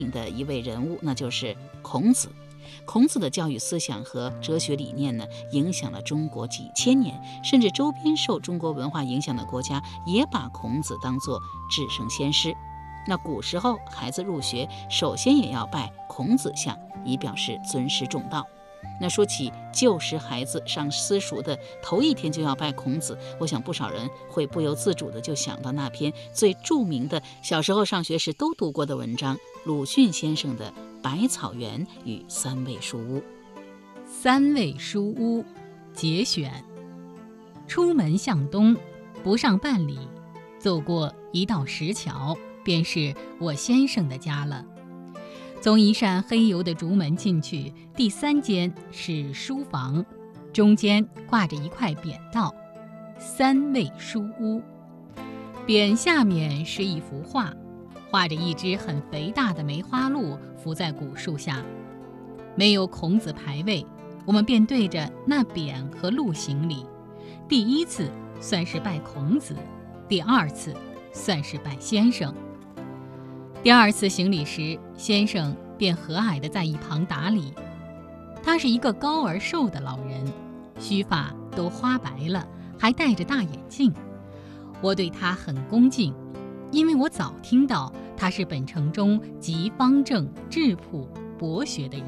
的一位人物，那就是孔子。孔子的教育思想和哲学理念呢，影响了中国几千年，甚至周边受中国文化影响的国家也把孔子当作至圣先师。那古时候孩子入学，首先也要拜孔子像，以表示尊师重道。那说起旧时孩子上私塾的头一天就要拜孔子，我想不少人会不由自主的就想到那篇最著名的小时候上学时都读过的文章，鲁迅先生的《百草园与三味书屋》。 三味书屋节选。出门向东，不上半里，走过一道石桥，便是我先生的家了。从一扇黑油的竹门进去，第3间是书房，中间挂着一块匾道“三味书屋”。匾下面是一幅画，画着一只很肥大的梅花鹿伏在古树下。没有孔子牌位，我们便对着那匾和鹿行礼。第1次算是拜孔子，第2次算是拜先生。第2次行礼时，先生便和蔼地在一旁打理。他是一个高而瘦的老人，须发都花白了，还戴着大眼镜。我对他很恭敬，因为我早听到他是本城中极方正、质朴、博学的人。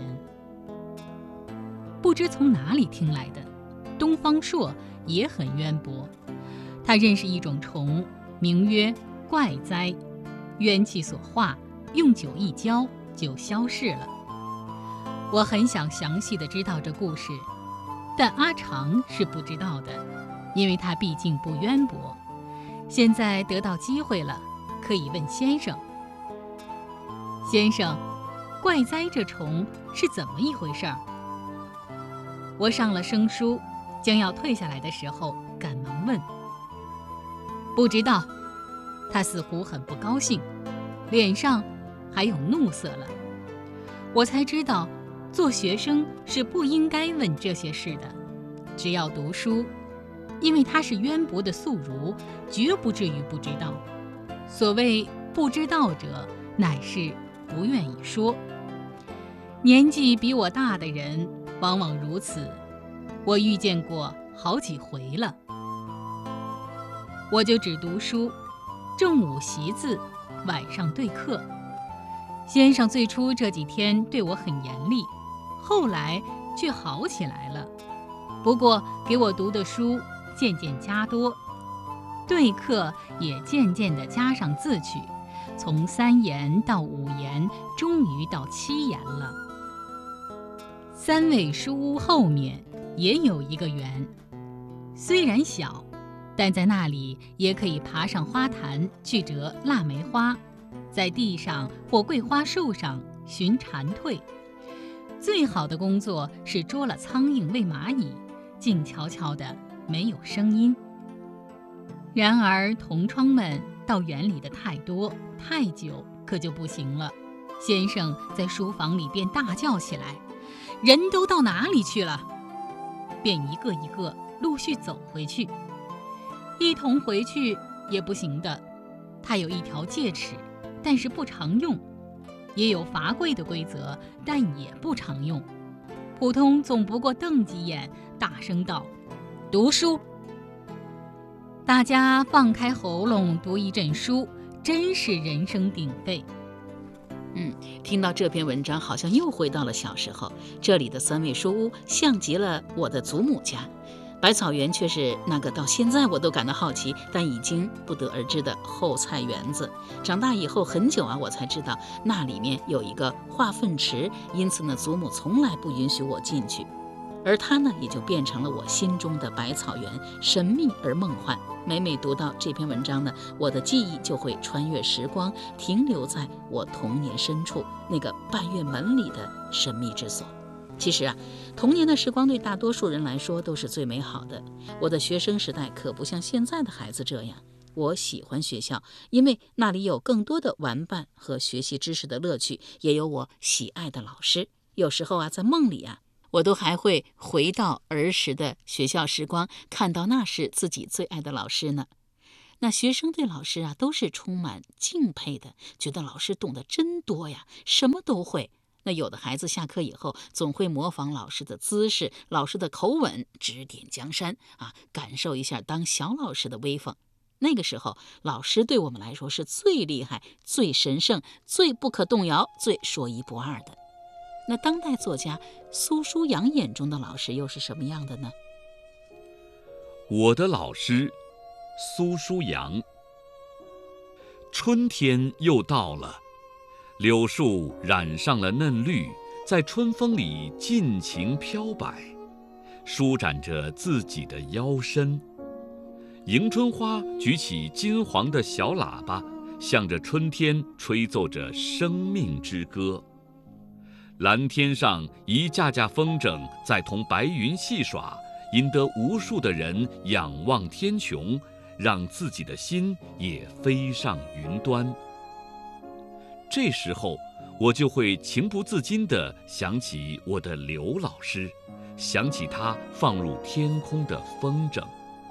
不知从哪里听来的，东方朔也很渊博。他认识一种虫，名曰怪哉，冤气所化，用酒一浇就消逝了。我很想详细的知道这故事，但阿长是不知道的，因为他毕竟不渊博。现在得到机会了，可以问先生。先生，怪哉这虫是怎么一回事儿？我上了生疏，将要退下来的时候，赶忙问。不知道。他似乎很不高兴，脸上还有怒色了。我才知道，做学生是不应该问这些事的，只要读书，因为他是渊博的宿儒，绝不至于不知道。所谓不知道者，乃是不愿意说。年纪比我大的人往往如此，我遇见过好几回了。我就只读书，中午习字，晚上对课。先生最初这几天对我很严厉，后来却好起来了。不过给我读的书渐渐加多，对课也渐渐地加上字去，从3言到5言，终于到7言了。三味书屋后面也有一个园，虽然小，但在那里也可以爬上花坛去折腊梅花，在地上或桂花树上寻蝉蜕。最好的工作是捉了苍蝇喂蚂蚁，静悄悄的，没有声音。然而同窗们到园里的太多太久，可就不行了。先生在书房里便大叫起来：“人都到哪里去了？”便一个一个陆续走回去。一同回去也不行的，他有一条戒尺，但是不常用；也有罚跪的规则，但也不常用。普通总不过瞪几眼，大声道：“读书！”大家放开喉咙读一阵书，真是人声鼎沸。 听到这篇文章，好像又回到了小时候。这里的三味书屋像极了我的祖母家，百草园却是那个到现在我都感到好奇，但已经不得而知的后菜园子。长大以后很久我才知道那里面有一个化粪池，因此呢，祖母从来不允许我进去。而它呢，也就变成了我心中的百草园，神秘而梦幻。每每读到这篇文章呢，我的记忆就会穿越时光，停留在我童年深处那个半月门里的神秘之所。其实童年的时光对大多数人来说都是最美好的。我的学生时代可不像现在的孩子这样。我喜欢学校，因为那里有更多的玩伴和学习知识的乐趣，也有我喜爱的老师。有时候在梦里我都还会回到儿时的学校时光，看到那是自己最爱的老师呢。 那学生对老师啊都是充满敬佩的，觉得老师懂得真多呀，什么都会。那有的孩子下课以后总会模仿老师的姿势、老师的口吻，指点江山啊，感受一下当小老师的威风。那个时候，老师对我们来说是最厉害、最神圣、最不可动摇、最说一不二的。那当代作家苏书阳眼中的老师又是什么样的呢？ 我的老师苏书阳。春天又到了，柳树染上了嫩绿，在春风里尽情飘摆，舒展着自己的腰身。迎春花举起金黄的小喇叭，向着春天吹奏着生命之歌。蓝天上一架架风筝在同白云戏耍，引得无数的人仰望天穹，让自己的心也飞上云端。这时候，我就会情不自禁地想起我的刘老师，想起他放入天空的风筝。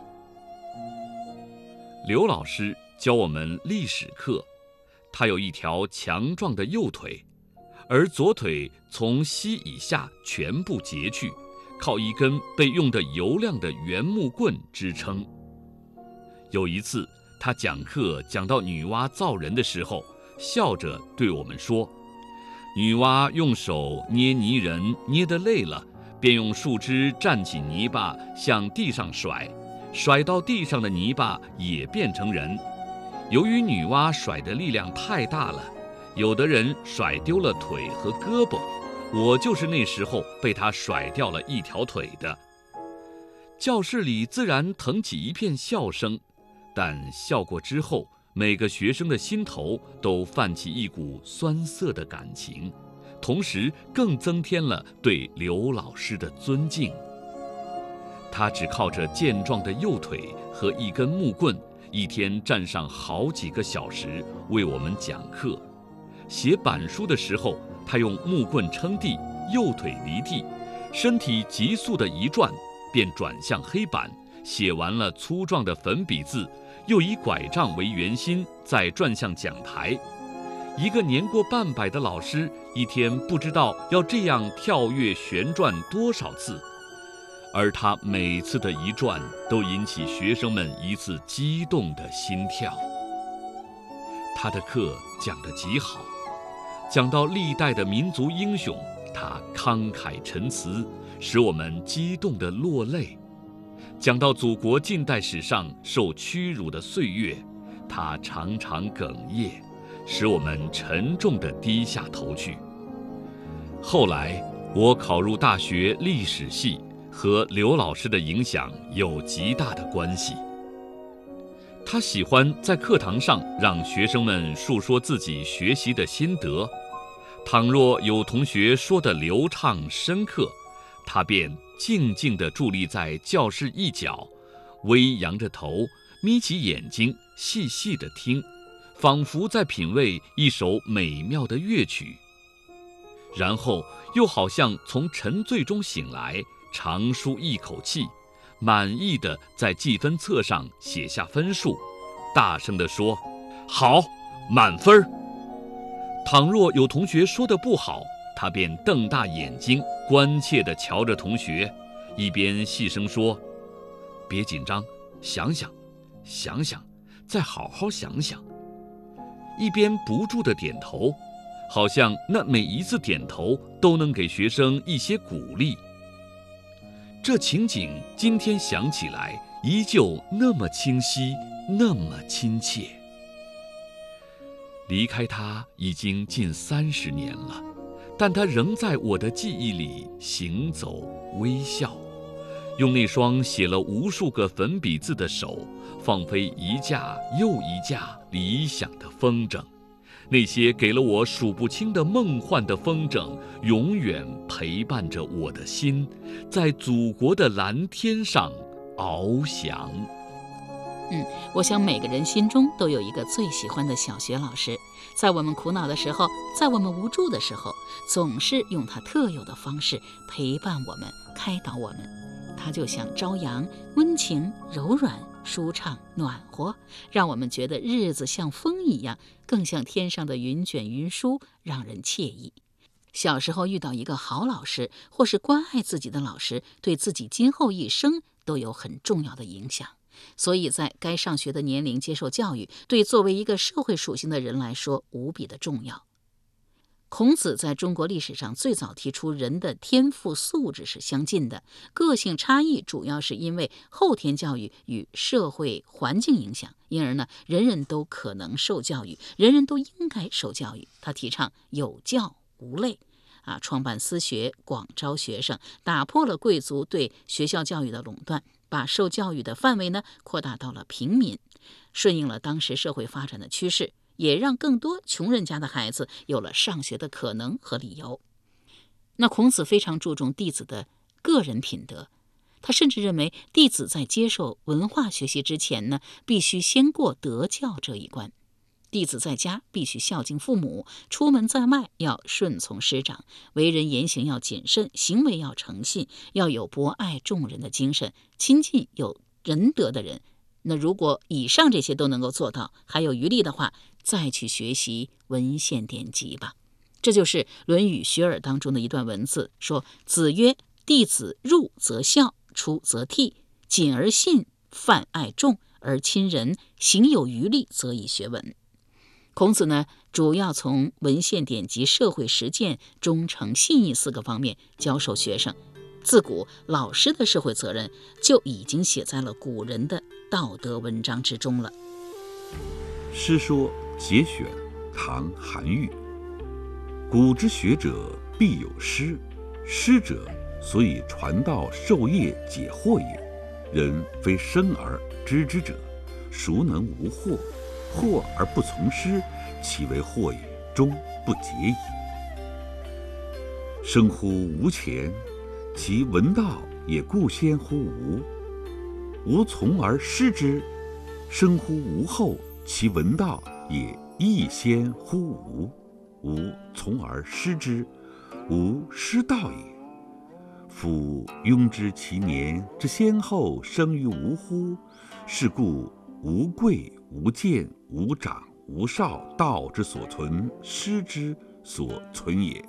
刘老师教我们历史课，他有一条强壮的右腿，而左腿从膝以下全部截去，靠一根被用得油亮的圆木棍支撑。有一次，他讲课讲到女娲造人的时候，笑着对我们说：女娲用手捏泥人，捏得累了，便用树枝蘸起泥巴向地上甩，甩到地上的泥巴也变成人。由于女娲甩的力量太大了，有的人甩丢了腿和胳膊，我就是那时候被她甩掉了一条腿的。教室里自然腾起一片笑声，但笑过之后，每个学生的心头都泛起一股酸涩的感情，同时更增添了对刘老师的尊敬。他只靠着健壮的右腿和一根木棍，一天站上好几个小时为我们讲课。写板书的时候，他用木棍撑地，右腿离地，身体急速地一转，便转向黑板，写完了粗壮的粉笔字，又以拐杖为圆心，再转向讲台。一个年过半百的老师，一天不知道要这样跳跃旋转多少次，而他每次的一转都引起学生们一次激动的心跳。他的课讲得极好，讲到历代的民族英雄，他慷慨陈词，使我们激动地落泪。讲到祖国近代史上受屈辱的岁月，他常常哽咽，使我们沉重地低下头去。后来我考入大学历史系，和刘老师的影响有极大的关系。他喜欢在课堂上让学生们述说自己学习的心得，倘若有同学说得流畅深刻，他便静静地伫立在教室一角，微扬着头，眯起眼睛，细细地听，仿佛在品味一首美妙的乐曲。然后又好像从沉醉中醒来，长舒一口气，满意地在记分册上写下分数，大声地说：好，满分。倘若有同学说得不好，他便瞪大眼睛，关切地瞧着同学，一边细声说：别紧张，想想，想想，再好好想想，一边不住地点头，好像那每一次点头都能给学生一些鼓励。这情景今天想起来，依旧那么清晰，那么亲切。离开他已经近30年了，但他仍在我的记忆里行走微笑，用那双写了无数个粉笔字的手，放飞一架又一架理想的风筝。那些给了我数不清的梦幻的风筝，永远陪伴着我的心，在祖国的蓝天上翱翔。 我想每个人心中都有一个最喜欢的小学老师，在我们苦恼的时候，在我们无助的时候，总是用他特有的方式陪伴我们，开导我们。 它就像朝阳，温情、柔软、舒畅、暖和，让我们觉得日子像风一样，更像天上的云卷云舒，让人惬意。小时候遇到一个好老师，或是关爱自己的老师，对自己今后一生都有很重要的影响。所以在该上学的年龄接受教育，对作为一个社会属性的人来说无比的重要。孔子在中国历史上最早提出人的天赋素质是相近的，个性差异主要是因为后天教育与社会环境影响，因而呢，人人都可能受教育，人人都应该受教育。他提倡有教无类，创办私学，广招学生，打破了贵族对学校教育的垄断，把受教育的范围呢扩大到了平民，顺应了当时社会发展的趋势，也让更多穷人家的孩子有了上学的可能和理由。那孔子非常注重弟子的个人品德，他甚至认为弟子在接受文化学习之前呢，必须先过德教这一关。弟子在家必须孝敬父母，出门在外要顺从师长，为人言行要谨慎，行为要诚信，要有博爱众人的精神，亲近有仁德的人。那如果以上这些都能够做到，还有余力的话，再去学习文献典籍吧。这就是《论语·学而》当中的一段文字，说：子曰：弟子入则孝，出则悌，谨而信，泛爱众，而亲仁，行有余力，则以学文。孔子呢，主要从文献典籍、社会实践、忠诚、信义4个方面教授学生。自古老师的社会责任就已经写在了古人的道德文章之中了。 诗说节选，唐·韩愈。古之学者必有师，师者，所以传道授业解惑也。人非生而知之者，孰能无惑？惑而不从师，其为惑也，终不解矣。生乎吾前，其闻道也固先乎吾。吾从而师之，生乎吾后，其闻道也亦先乎吾。吾从而师之，吾师道也。夫庸知其年之先后生于吾乎？是故无贵无贱无长无少，道之所存，师之所存也。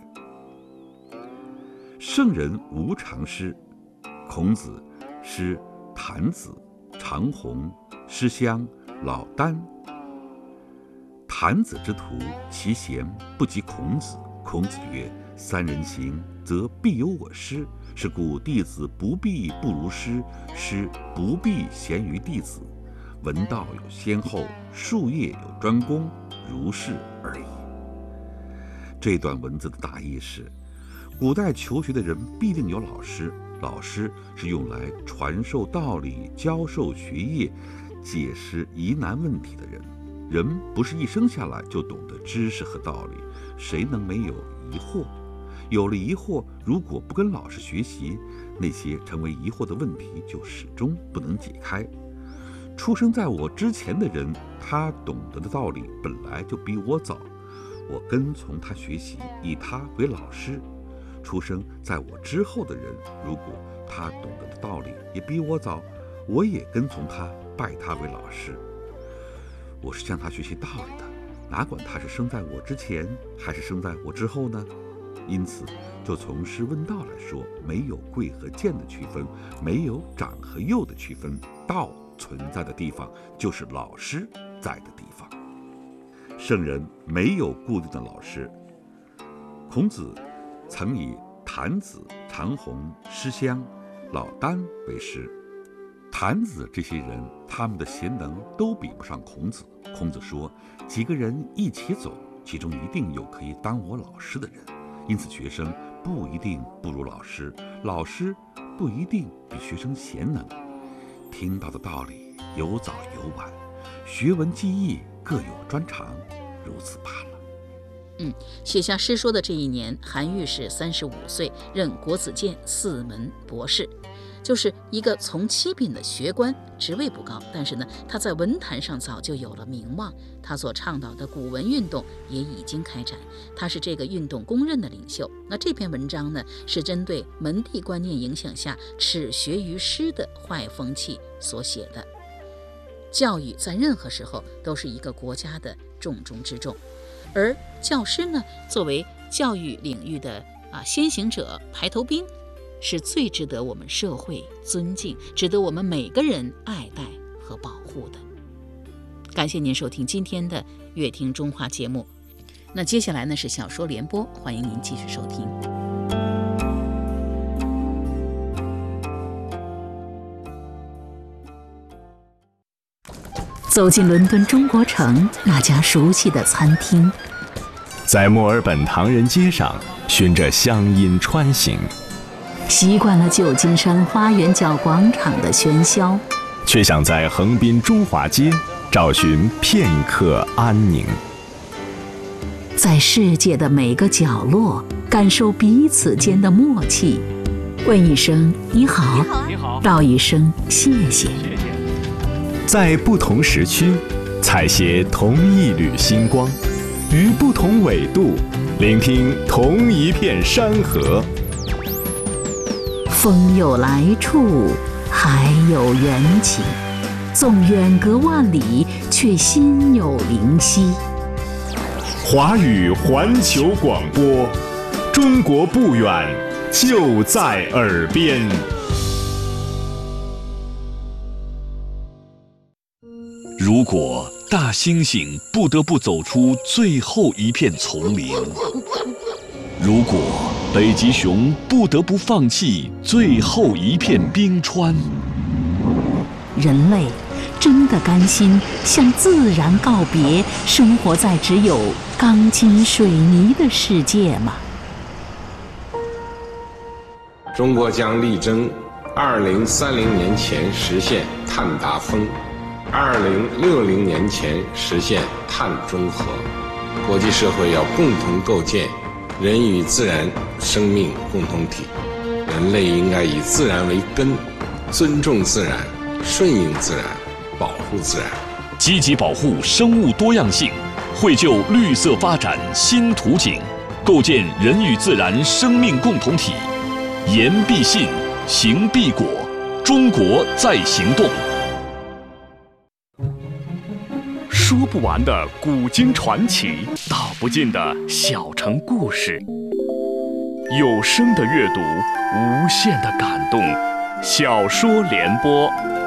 圣人无常师。孔子师谭子、长虹、师襄、老聃。谭子之徒，其贤不及孔子。孔子曰：三人行，则必有我师。是故弟子不必不如师，师不必贤于弟子。闻道有先后，术业有专攻，如是而已。这段文字的大意是，古代求学的人必定有老师，老师是用来传授道理、教授学业、解释疑难问题的人。人不是一生下来就懂得知识和道理，谁能没有疑惑？有了疑惑，如果不跟老师学习，那些成为疑惑的问题就始终不能解开。出生在我之前的人，他懂得的道理本来就比我早，我跟从他学习，以他为老师。出生在我之后的人，如果他懂得的道理也比我早，我也跟从他，拜他为老师。我是向他学习道理的，哪管他是生在我之前还是生在我之后呢？因此，就从师问道来说，没有贵和贱的区分，没有长和幼的区分，道存在的地方就是老师在的地方。圣人没有固定的老师。孔子曾以谭子、长虹、师襄、老聃为师。谭子这些人，他们的贤能都比不上孔子。孔子说，几个人一起走，其中一定有可以当我老师的人。因此学生不一定不如老师，老师不一定比学生贤能。听到的道理有早有晚，学文记忆各有专长，如此罢了。 写下诗说的这一年，韩愈是35岁，任国子监4门博士。 就是一个从七品的学官，职位不高，但是呢，他在文坛上早就有了名望。他所倡导的古文运动也已经开展，他是这个运动公认的领袖。那这篇文章呢，是针对门第观念影响下耻学于师的坏风气所写的。教育在任何时候都是一个国家的重中之重，而教师呢，作为教育领域的先行者、排头兵，是最值得我们社会尊敬，值得我们每个人爱戴和保护的。感谢您收听今天的乐听中华节目。那接下来呢是小说联播，欢迎您继续收听。走进伦敦中国城那家熟悉的餐厅， 在墨尔本唐人街上循着乡音穿行， 习惯了旧金山花园角广场的喧嚣， 却想在横滨中华街找寻片刻安宁。 在世界的每个角落感受彼此间的默契，问一声你好，道一声谢谢。 在不同时区采撷同一缕星光，于不同纬度聆听同一片山河。 风有来处，海有缘起，纵远隔万里，却心有灵犀。 华语环球广播，中国不远，就在耳边。 如果大猩猩不得不走出最后一片丛林，如果北极熊不得不放弃最后一片冰川， 人类真的甘心向自然告别，生活在只有钢筋水泥的世界吗？ 中国将力争2030年前实现碳达峰，2060年前实现碳中和。国际社会要共同构建人与自然生命共同体，人类应该以自然为根，尊重自然，顺应自然，保护自然， 积极保护生物多样性，绘就绿色发展新图景，构建人与自然生命共同体。言必信，行必果，中国在行动。 说不完的古今传奇，道不尽的小城故事，有声的阅读，无限的感动。小说联播。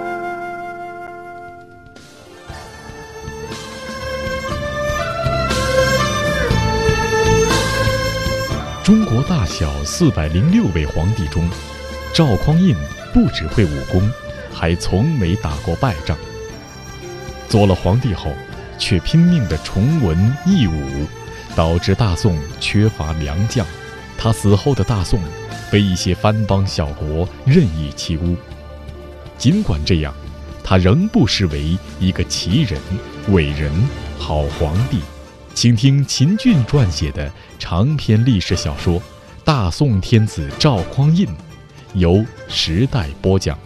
中国大小406位皇帝中，赵匡胤不只会武功，还从没打过败仗。做了皇帝后，却拼命地崇文抑武，导致大宋缺乏良将。他死后的大宋被一些藩邦小国任意欺侮。尽管这样，他仍不失为一个奇人、伟人、好皇帝。请听秦俊撰写的长篇历史小说《大宋天子赵匡胤》，由时代播讲。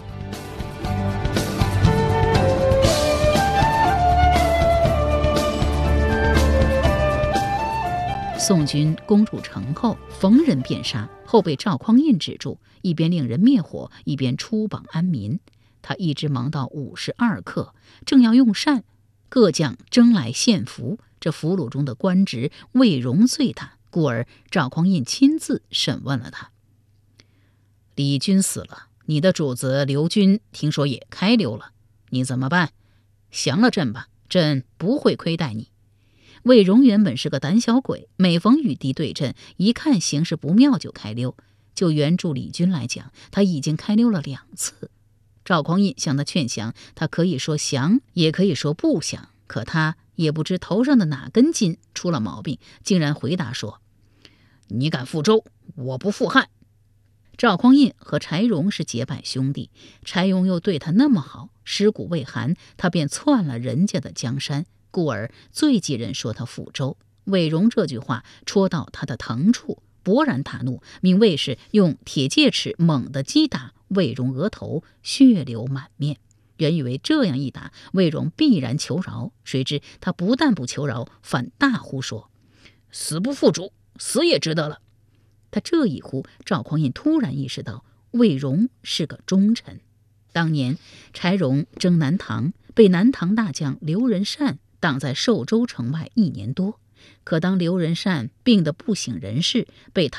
宋军攻入城后，逢人便杀，后被赵匡胤止住，一边令人灭火，一边出榜安民。他一直忙到52刻，正要用膳，各将争来献俘。这俘虏中的官职魏荣最大，故而赵匡胤亲自审问了他。李军死了，你的主子刘军听说也开溜了，你怎么办？降了朕吧，朕不会亏待你。魏荣原本是个胆小鬼，每逢与敌对阵，一看形势不妙就开溜。就援助李军来讲，他已经开溜了2次。赵匡胤向他劝降，他可以说降，也可以说不降，可他也不知头上的哪根筋出了毛病，竟然回答说：你敢复周，我不复汉。赵匡胤和柴荣是结拜兄弟，柴荣又对他那么好，尸骨未寒，他便篡了人家的江山，故而最忌人说他复周。魏荣这句话戳到他的疼处，勃然大怒，命卫士用铁戒尺猛地击打魏荣额头，血流满面。原以为这样一打，魏荣必然求饶，谁知他不但不求饶，反大呼说：“死不负主，死也值得了。”他这一呼，赵匡胤突然意识到魏荣是个忠臣。当年柴荣征南唐，被南唐大将刘仁善挡在寿州城外1年多。可当刘仁善病得不省人事，被唐